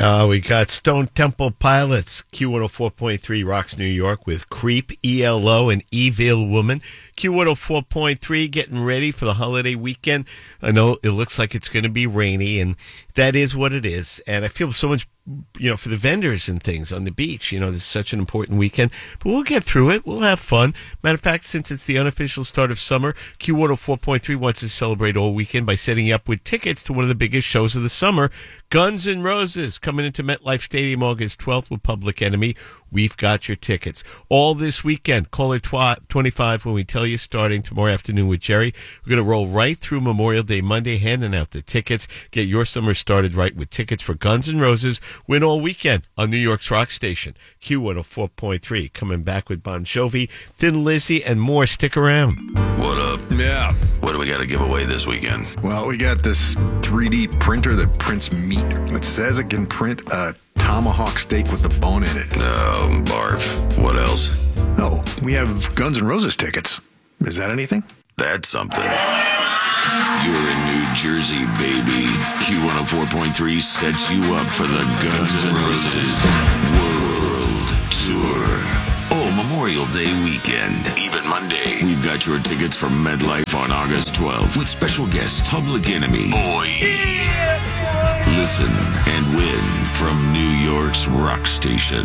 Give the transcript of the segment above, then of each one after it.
We got Stone Temple Pilots, Q104.3 rocks New York with Creep, ELO, and Evil Woman. Q104.3 getting ready for the holiday weekend. I know it looks like it's going to be rainy, and that is what it is. And I feel so much, for the vendors and things on the beach. This is such an important weekend. But we'll get through it. We'll have fun. Matter of fact, since it's the unofficial start of summer, Q104.3 wants to celebrate all weekend by setting you up with tickets to one of the biggest shows of the summer, Guns N' Roses, coming into MetLife Stadium August 12th with Public Enemy. We've got your tickets. All this weekend. Caller 25 when we tell you, starting tomorrow afternoon with Jerry. We're going to roll right through Memorial Day Monday, handing out the tickets. Get your summer started right with tickets for Guns N' Roses. Win all weekend on New York's rock station. Q104.3. Coming back with Bon Jovi, Thin Lizzy, and more. Stick around. What up? Yeah. What do we got to give away this weekend? Well, we got this 3D printer that prints meat. It says it can print a tomahawk steak with the bone in it. Oh, barf. What else? Oh, we have Guns N' Roses tickets. Is that anything? That's something. You're in New Jersey, baby. Q104.3 sets you up for the Guns N' Roses World Tour. Oh, Memorial Day weekend. Even Monday. We've got your tickets for MetLife on August 12th with special guest Public Enemy. Boy. Listen and win from New York's rock station,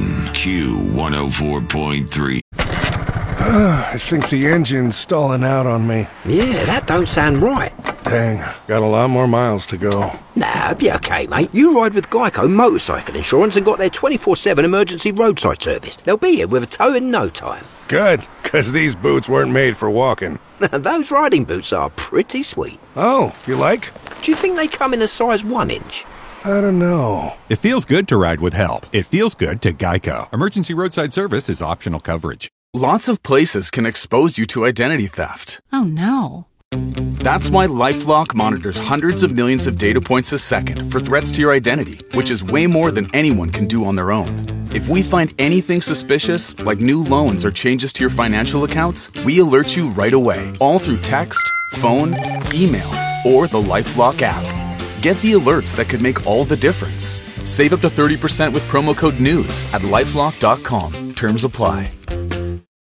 Q104.3. I think the engine's stalling out on me. Yeah, that don't sound right. Dang, got a lot more miles to go. Nah, be okay, mate. You ride with Geico Motorcycle Insurance and got their 24/7 emergency roadside service. They'll be here with a tow in no time. Good, because these boots weren't made for walking. Those riding boots are pretty sweet. Oh, you like? Do you think they come in a size 1 inch? I don't know. It feels good to ride with help. It feels good to Geico. Emergency roadside service is optional coverage. Lots of places can expose you to identity theft. Oh no. That's why LifeLock monitors hundreds of millions of data points a second for threats to your identity, which is way more than anyone can do on their own. If we find anything suspicious, like new loans or changes to your financial accounts, we alert you right away, all through text, phone, email, or the LifeLock app. Get the alerts that could make all the difference. Save up to 30% with promo code NEWS at LifeLock.com. Terms apply.